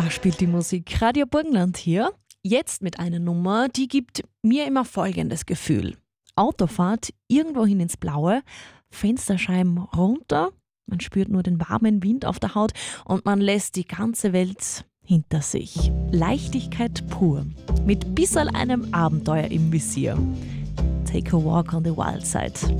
Da spielt die Musik. Radio Burgenland hier. Jetzt mit einer Nummer, die gibt mir immer folgendes Gefühl. Autofahrt irgendwohin ins Blaue, Fensterscheiben runter, man spürt nur den warmen Wind auf der Haut und man lässt die ganze Welt hinter sich. Leichtigkeit pur, mit bisserl einem Abenteuer im Visier. Take a walk on the wild side.